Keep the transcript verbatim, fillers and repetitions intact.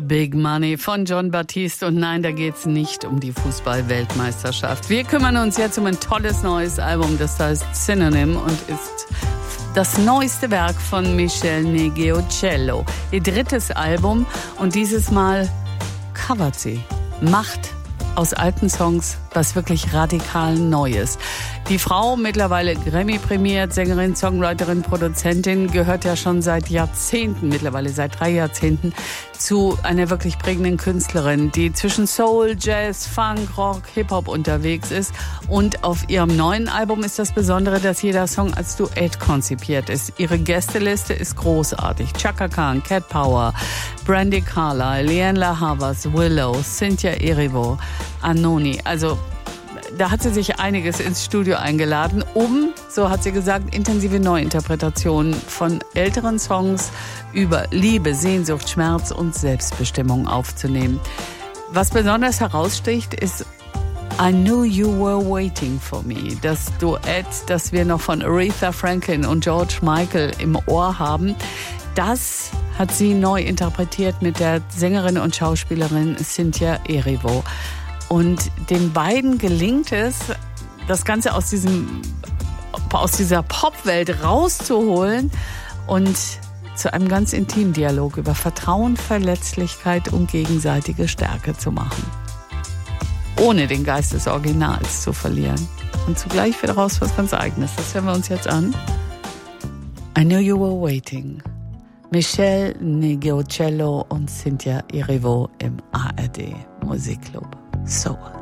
Big Money von Jon Batiste. Und nein, da geht's nicht um die Fußball-Weltmeisterschaft. Wir kümmern uns jetzt um ein tolles neues Album, das heißt Synonym und ist das neueste Werk von Michelle Nigiocello. Ihr drittes Album und dieses Mal covert sie, macht aus alten Songs was wirklich radikal Neues. Die Frau, mittlerweile Grammy-prämiert, Sängerin, Songwriterin, Produzentin, gehört ja schon seit Jahrzehnten, mittlerweile seit drei Jahrzehnten, zu einer wirklich prägenden Künstlerin, die zwischen Soul, Jazz, Funk, Rock, Hip-Hop unterwegs ist. Und auf ihrem neuen Album ist das Besondere, dass jeder Song als Duett konzipiert ist. Ihre Gästeliste ist großartig. Chaka Khan, Cat Power, Brandi Carlile, Lianne La Havas, Willow, Cynthia Erivo, Anoni. Also da hat sie sich einiges ins Studio eingeladen, um, so hat sie gesagt, intensive Neuinterpretationen von älteren Songs über Liebe, Sehnsucht, Schmerz und Selbstbestimmung aufzunehmen. Was besonders heraussticht, ist I Knew You Were Waiting For Me, das Duett, das wir noch von Aretha Franklin und George Michael im Ohr haben. Das hat sie neu interpretiert mit der Sängerin und Schauspielerin Cynthia Erivo. Und den beiden gelingt es, das Ganze aus diesem, aus dieser Popwelt rauszuholen und zu einem ganz intimen Dialog über Vertrauen, Verletzlichkeit und gegenseitige Stärke zu machen. Ohne den Geist des Originals zu verlieren. Und zugleich wird daraus was ganz Eigenes. Das hören wir uns jetzt an. I Knew You Were Waiting. Michelle Nigiocello und Cynthia Erivo im A R D Musikclub. So.